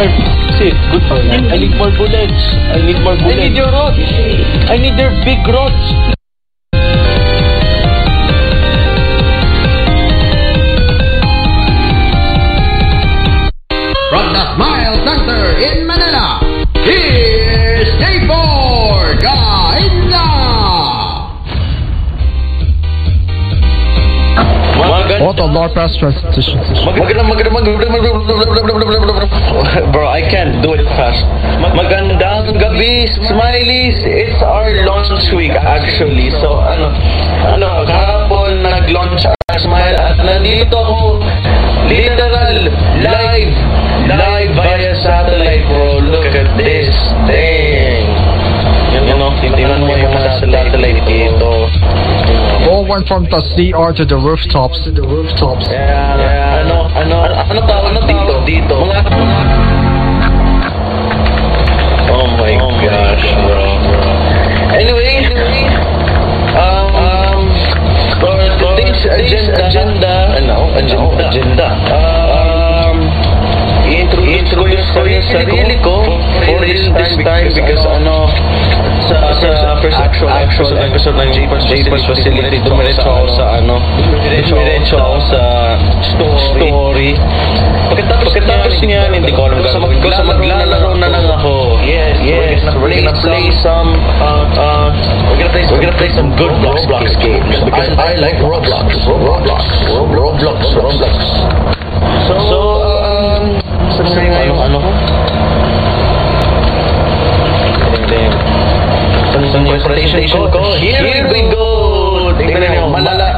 See, good for that. I need more bullets. I need more bullets. I need your rods. I need their big rods. From the Smile Center in Manila, here's J4 Gainza! Auto Lord Press transition. Bro, I can't do it fast. Magandang gabi, Smileys. It's our launch week actually. So, kahapon nag-launch ang Smile at nandito ako literal live via satellite, bro. Look at this thing. Tingnan mo yung mga satellite dito. All went from the CR to the rooftops. Yeah. Ano tawag dito? Oh my gosh, bro. Anyway, for today's agenda. Introduce ko yung sarili ko for this time because sa first actual episode ng J-Pulse Facility dumiretso ako sa story. Pagkatapos niyan, hindi ko alam gagawin ko. So maglalaro na lang ako. Yes. We're gonna play some good Roblox games because I like Roblox. Saan nga yung Saan yung presentation ko? Here we go! Tingnan nyo, mala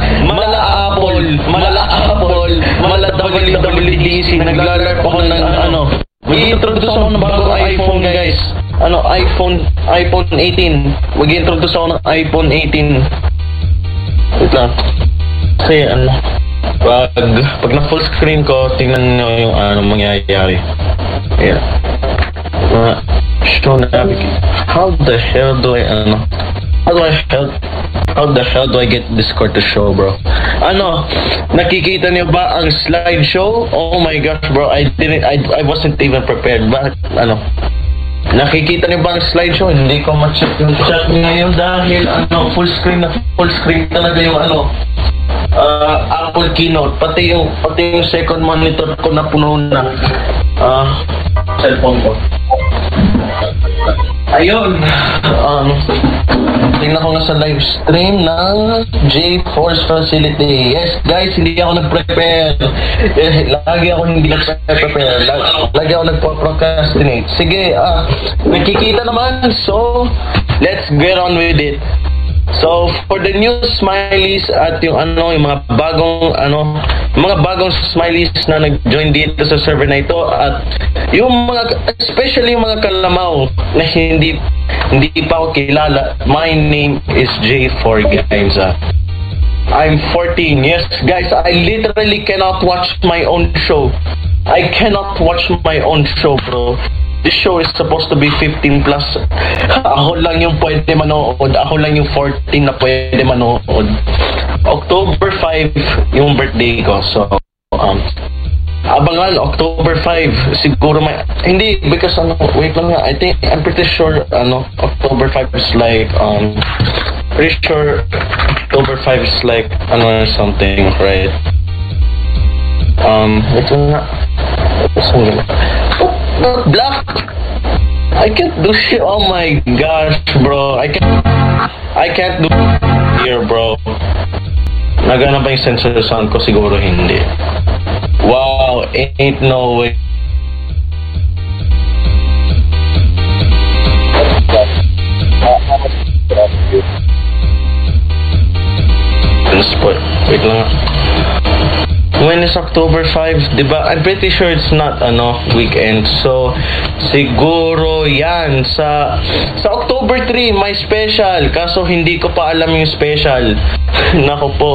WWDC. Naglalarp ako ng mag-introduce ako ng bagong iPhone, guys. iPhone 18. Mag-introduce ako ng iPhone 18. Wait lang. Kasi pag na full screen ko, tingnan nyo yung mangyayari. Yeah. Show navigate. How the hell do I get Discord to show, bro? Nakikita niyo ba ang slideshow? Oh my gosh, bro. I wasn't even prepared. Bakit, nakikita niyo ba ang slideshow? Hindi ko ma-check yung chat ngayon dahil, full screen talaga yung Apple Keynote. Pati yung second monitor ko na puno na. Cellphone ko. Ayun. Tingnan ko nga sa live stream ng J-Force Facility. Yes, guys, hindi ako nag-prepare. Lagi ako hindi nag-prepare. Lagi ako nagpo-procrastinate. Sige, nakikita naman. So, let's get on with it. So, for the new Smileys at yung mga bagong Smileys na nag-join dito sa server na ito at especially yung mga kalamaw na hindi pa ako kilala. My name is J4 Gainza. I'm 14. Yes, guys, I literally cannot watch my own show. I cannot watch my own show, bro. This show is supposed to be 15 plus. Ako lang yung pwede manood. Ako lang yung 14 na pwede manood. October 5 yung birthday ko. So, abangan, October 5. Siguro hindi, because wait lang nga. I'm pretty sure, October 5 is like, pretty sure October 5 is like, something, right? Wait lang nga. Black. I can't do shit. Oh my gosh, bro. I can't do here, bro. Nagana ba yung sensor sound ko? Siguro hindi. Wow, ain't no way. Wait lang. When is October 5? Diba? I'm pretty sure it's not weekend. So siguro yan sa October 3 may special. Kaso hindi ko pa alam yung special. Nako po.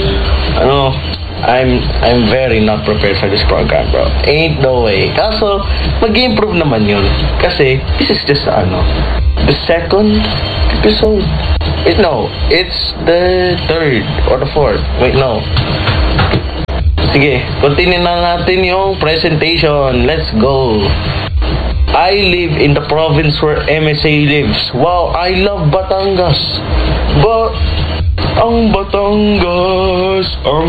I'm very not prepared for this program, bro. Ain't no way. Kaso mag-improve naman yun. Kasi this is just the second episode. Wait, no. It's the third or the fourth. Wait, no. Sige, continue na natin yung presentation. Let's go. I live in the province where MSA lives. Wow, I love Batangas. But ang Batangas.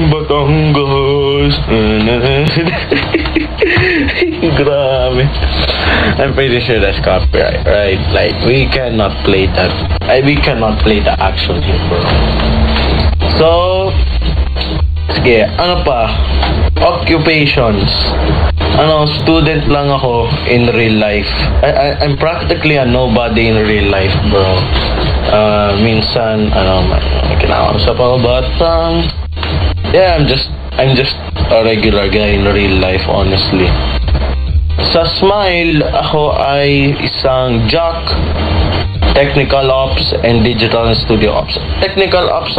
Grabe. I'm pretty sure that's copyright, right? Like, we cannot play that. We cannot play the action here, bro. So, sige, ano pa? Occupations. Student lang ako in real life. I'm practically a nobody in real life, bro. Minsan, may kinakausap ako, but, yeah, I'm just a regular guy in real life, honestly. Sa Smile, ako ay isang jock, technical ops, and digital and studio ops. Technical ops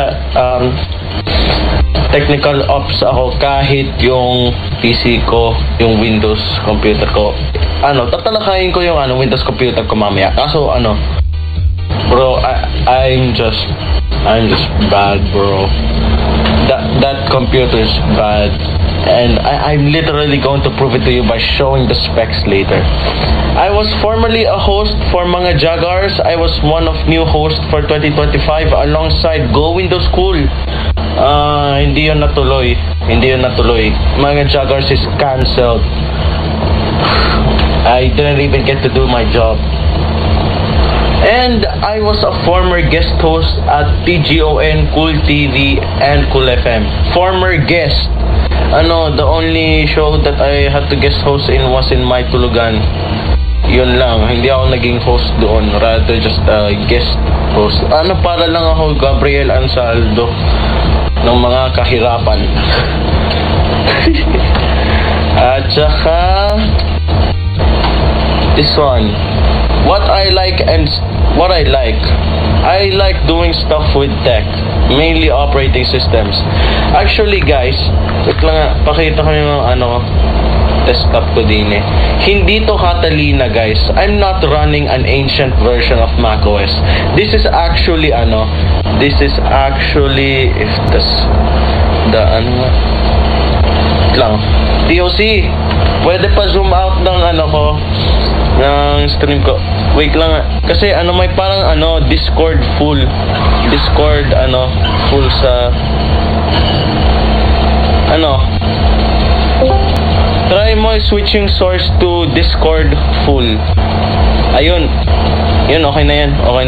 ako kahit yung PC ko, yung Windows computer ko. Tatalakayin ko yung Windows computer ko mamaya. Kaso bro, I'm just bad, bro. That computer is bad. And I'm literally going to prove it to you by showing the specs later. I was formerly a host for Mga Jaguars. I was one of new hosts for 2025 alongside Go Windows School. Hindi yun natuloy. Mga Jaguars is cancelled. I didn't even get to do my job. And I was a former guest host at TGON, Cool TV, and Cool FM. Former guest. The only show that I had to guest host in was in My Tulugan. Yun lang. Hindi ako naging host doon. Rather just a guest host. Para lang ako Gabriel Ansaldo ng mga kahirapan. At saka this one. What I like doing stuff with tech, mainly operating systems. Actually, guys, wait lang, pakita ko yung desktop ko din eh. Hindi to Catalina, guys. I'm not running an ancient version of macOS. This is actually if TOC. Pwede pa zoom out ng ng stream ko. Wait lang, kasi may parang Discord full sa try mo switching source to Discord full. Ayun, okay na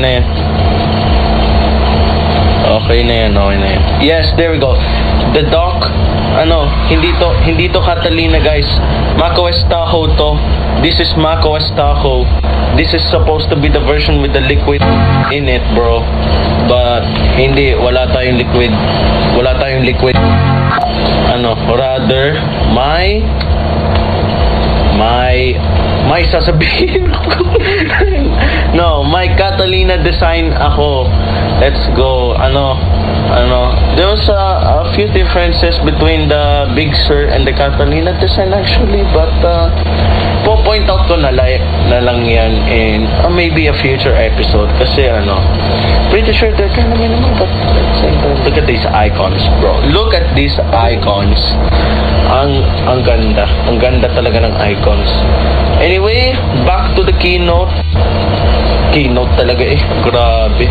yan. Yes, there we go. The dock, hindi to Catalina, guys. macOS Tahoe to. This is macOS Tahoe. This is supposed to be the version with the liquid in it, bro. But hindi, wala tayong liquid. Rather may sasabihin ako. No, may Catalina design ako. Let's go. There was a few differences between the Big Sur and the Catalina design actually, but po-point out ko na lang yan in maybe a future episode kasi pretty sure they're kind of minimal, but at the same time, look at these icons, bro. Look at these icons. Ang ganda talaga ng icons. Anyway, back to the keynote talaga eh, grabe.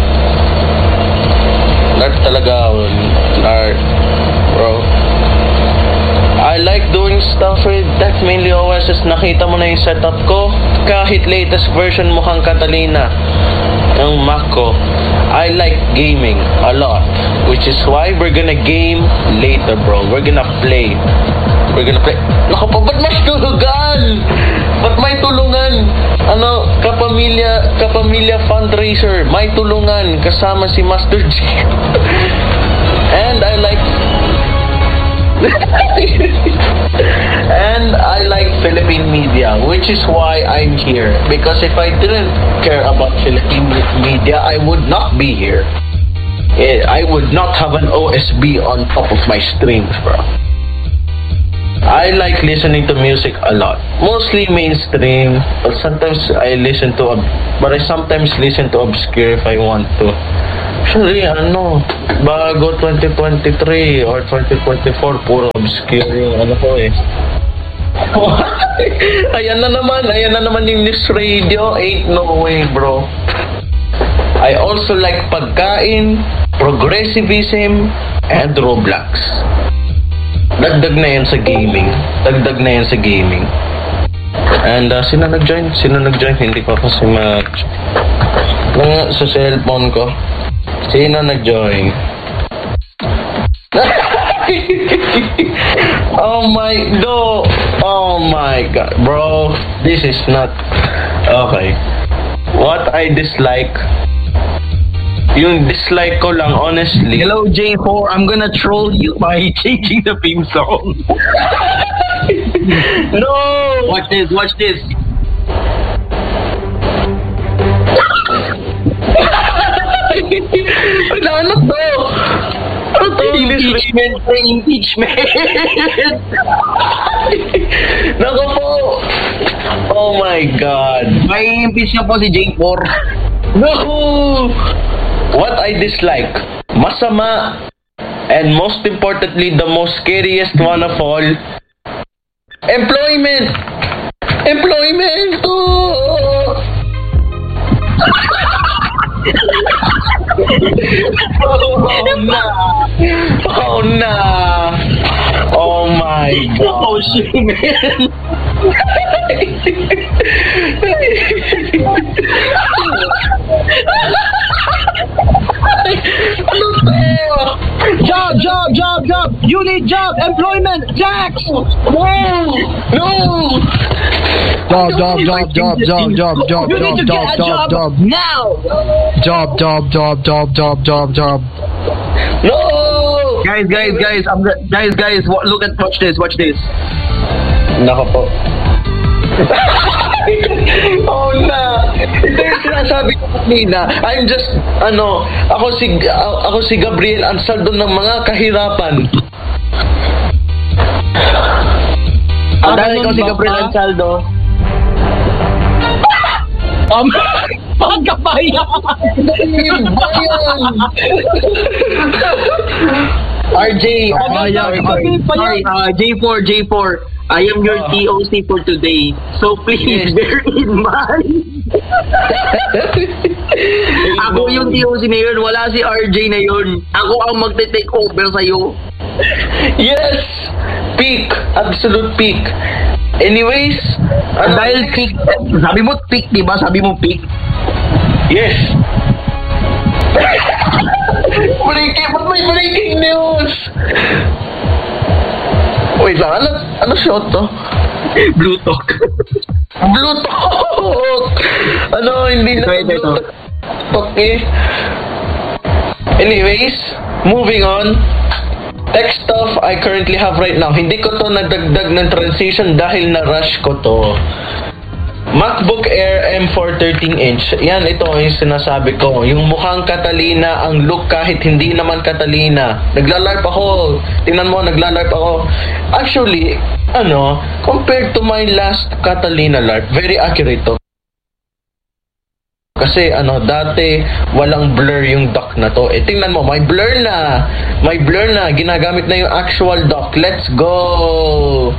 Nerd talaga, bro. I like doing stuff with tech, mainly OSs. Nakita mo na yung setup ko. Kahit latest version mukhang Catalina ng Mac ko. I like gaming a lot, which is why we're gonna game later, bro. We're gonna play. Naku pa, ba't mas tulugan? Ba't may tulungan? Kapamilya fundraiser. May tulungan kasama si Master G. And I like Philippine media, which is why I'm here. Because if I didn't care about Philippine media, I would not be here. I would not have an OSB on top of my streams, bro. I like listening to music a lot. Mostly mainstream, but sometimes I sometimes listen to obscure if I want to. Actually, bago 2023 or 2024, puro obscure yung ko eh. Ayan na naman yung news radio. Ain't no way, bro. I also like pagkain, progressivism, and Roblox. Dagdag na yan sa gaming. And sino nag-join? Hindi ko kasi sa cellphone ko. Sino nag-join? Oh my god, bro. This is not okay. What I dislike, yung dislike ko lang, honestly. Hello, J4. I'm gonna troll you by changing the theme song. No! Watch this. Ano to? Impeachment. Naku po! Oh my God. May impeach na po si J4. No! What I dislike, masama, and most importantly, the most scariest one of all, employment! Oh! Oh no! Oh my God! Oh shit, man! Job! You need job! Employment! Jax! No! Job. You need to get a job now! Job. No! Guys, watch this. Nako po. Oh na! Ito yung sinasabi ko kanina. I'm just, ako si Gabriel Ansaldo ng mga kahirapan. Ikaw si Gabriel Ansaldo. Pagkabayan! RJ, J4, I am your TOC for today. So please bear in mind. Ako yung TOC na yun, wala si RJ na yun. Ako ang magte-take over sa'yo. Yes! Peak! Absolute peak. Anyways, Dahil peak, sabi mo peak, diba? Sabi mo peak. Yes! May breaking news! Wait lang, ano shot to? Blue Talk. Hindi na Ito. Okay. Anyways, moving on. Tech stuff I currently have right now. Hindi ko to nadagdag ng transition dahil na-rush ko to. MacBook Air M4 13-inch. Yan, ito yung sinasabi ko. Yung mukhang Catalina ang look kahit hindi naman Catalina. Nagla-LARP ako. Tingnan mo, nagla-LARP ako. Actually, compared to my last Catalina LARP, very accurate to. Kasi dati walang blur yung dock na to. Tingnan mo, may blur na. Ginagamit na yung actual dock. Let's go.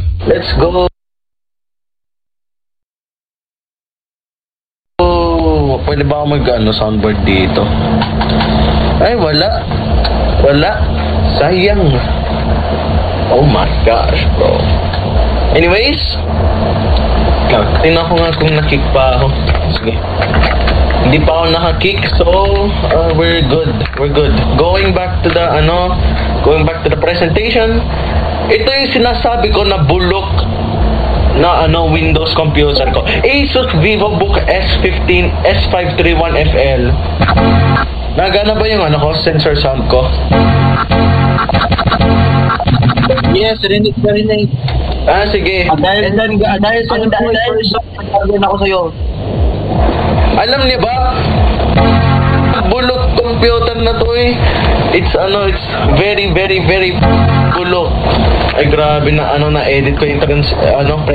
Pwede ba ako soundboard dito? Ay, wala. Sayang. Oh my gosh, bro. Anyways, tingnan ko nga kung nakick pa ako. Sige. Hindi pa ako nakakick, so we're good. Going back to the presentation. Ito yung sinasabi ko na bulok na Windows computer ko. Asus VivoBook S531FL. Nagana ba yung sensor sound ko? Yes, rinig. Sige. Dahil sa ako sa'yo. Alam niyo ba? Bulok computer na to eh. It's very, very, very bulok. Ay grabe na na edit ko yung